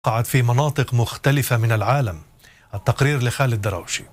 وقعت في مناطق مختلفة من العالم. التقرير لخالد دراوشي.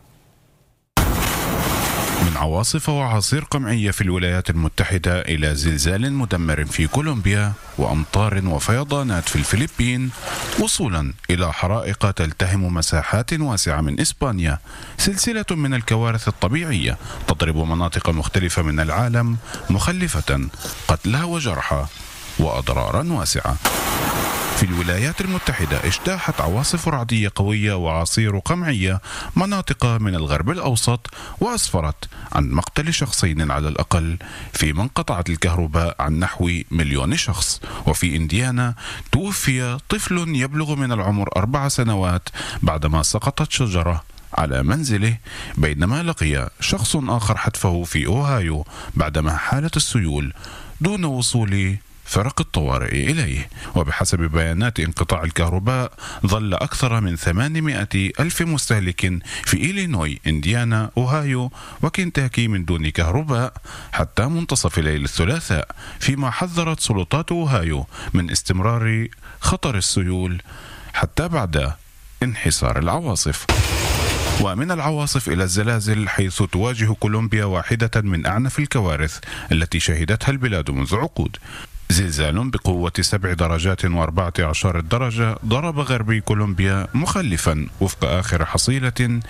من عواصف وأعاصير قمعية في الولايات المتحدة إلى زلزال مدمر في كولومبيا وأمطار وفيضانات في الفلبين وصولا إلى حرائق تلتهم مساحات واسعة من إسبانيا، سلسلة من الكوارث الطبيعية تضرب مناطق مختلفة من العالم مخلفة قتلى وجرحى وأضرارا واسعة. في الولايات المتحدة اجتاحت عواصف رعدية قوية وعصير قمعية مناطق من الغرب الأوسط وأسفرت عن مقتل شخصين على الأقل، فيما انقطعت الكهرباء عن نحو 1,000,000 شخص. وفي إنديانا توفي طفل يبلغ من العمر 4 سنوات بعدما سقطت شجرة على منزله، بينما لقي شخص آخر حتفه في أوهايو بعدما حالت السيول دون وصول فرق الطوارئ إليه. وبحسب بيانات انقطاع الكهرباء ظل أكثر من 800,000 مستهلك في إلينوي، إنديانا، أوهايو وكنتاكي من دون كهرباء حتى منتصف ليل الثلاثاء، فيما حذرت سلطات أوهايو من استمرار خطر السيول حتى بعد انحسار العواصف. ومن العواصف إلى الزلازل، حيث تواجه كولومبيا واحدة من أعنف الكوارث التي شهدتها البلاد منذ عقود. زلزال بقوة 7 درجات و14 درجة ضرب غربي كولومبيا مخلفا وفق آخر حصيلة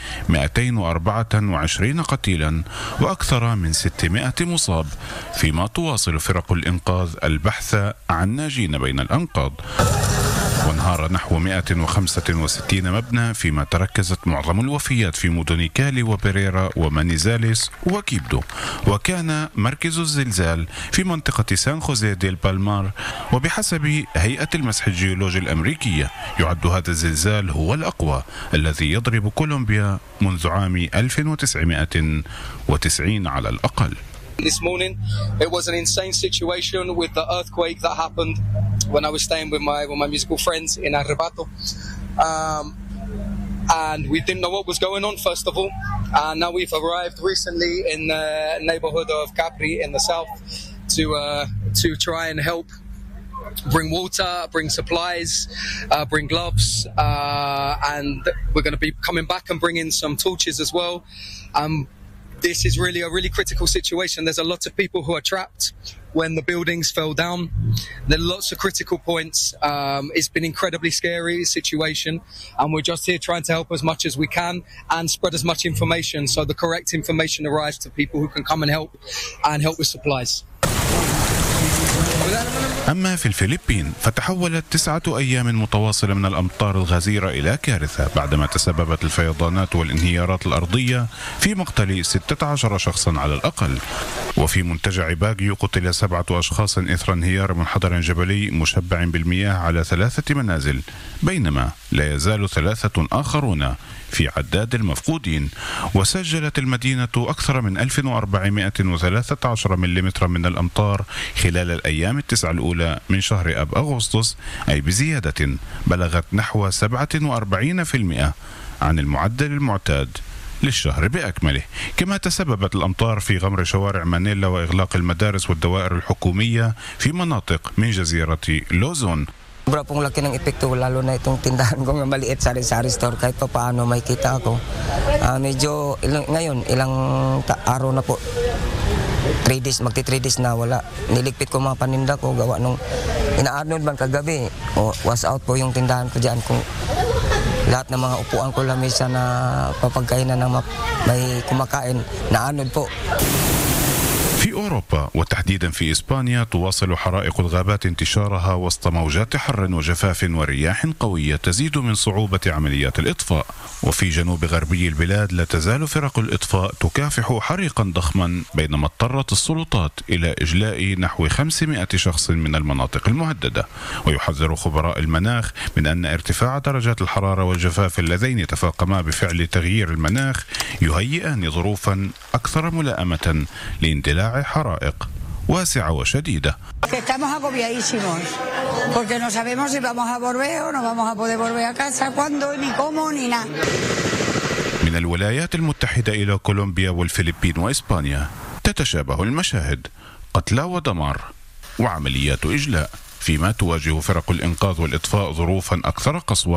224 قتيلا وأكثر من 600 مصاب، فيما تواصل فرق الإنقاذ البحث عن ناجين بين الأنقاض. وانهار نحو 165 مبنى، فيما تركزت معظم الوفيات في مدن كالي وبريرا ومانيزاليس وكيبدو. وكان مركز الزلزال في منطقة سان خوزيه ديل بالمار، وبحسب هيئة المسح الجيولوجي الأمريكية يعد هذا الزلزال هو الأقوى الذي يضرب كولومبيا منذ عام 1990 على الأقل. This morning, it was an insane situation with the earthquake that happened when I was staying with my musical friends in Arrebato, and we didn't know what was going on first of all. And now we've arrived recently in the neighborhood of Capri in the south to try and help bring water, bring supplies, bring gloves, and we're going to be coming back and bringing some torches as well. This is really a really critical situation. There's a lot of people who are trapped when the buildings fell down. There are lots of critical points. It's been incredibly scary situation, and we're just here trying to help as much as we can and spread as much information so the correct information arrives to people who can come and help with supplies. أما في الفلبين فتحولت 9 أيام متواصلة من الأمطار الغزيرة إلى كارثة بعدما تسببت الفيضانات والانهيارات الأرضية في مقتل 16 شخصا على الأقل. وفي منتجع باغيو قتل 7 أشخاص إثر انهيار منحدر جبلي مشبع بالمياه على 3 منازل، بينما لا يزال 3 آخرون في عداد المفقودين. وسجلت المدينة أكثر من 1413 ملم من الأمطار خلال الأيام 9 الأولى من شهر أب أغسطس، أي بزيادة بلغت نحو 47% عن المعدل المعتاد للشهر بأكمله. كما تسببت الأمطار في غمر شوارع مانيلا وإغلاق المدارس والدوائر الحكومية في مناطق من جزيرة لوزون. Sobra pong laki ng epekto, lalo na itong tindahan ko nga maliit, sari-sari store, kahit pa paano may kita ako. Medyo ngayon, ilang araw na po, 3 days, magti-3 days na wala. Niligpit ko mga paninda ko, gawa nung ina-arnold man kagabi. Was out po yung tindahan ko dyan. Kung lahat ng mga upuan ko lamesa na papagkainan ng may kumakain, na-arnold po. في أوروبا وتحديدا في إسبانيا تواصل حرائق الغابات انتشارها وسط موجات حر وجفاف ورياح قوية تزيد من صعوبة عمليات الإطفاء. وفي جنوب غربي البلاد لا تزال فرق الإطفاء تكافح حريقا ضخما، بينما اضطرت السلطات إلى إجلاء نحو 500 شخص من المناطق المهددة. ويحذر خبراء المناخ من أن ارتفاع درجات الحرارة والجفاف اللذين تفاقما بفعل تغيير المناخ يهيئان ظروفا أكثر ملائمة لاندلاع حرائق واسعة وشديدة. Estamos agobiadísimos porque no sabemos si vamos a volver o no vamos a poder volver a casa, cuándo, ni cómo, ni nada. من الولايات المتحدة إلى كولومبيا والفلبين وإسبانيا تتشابه المشاهد، قتلى ودمار وعمليات إجلاء. فيما تواجه فرق الإنقاذ والإطفاء ظروفا أكثر قسوة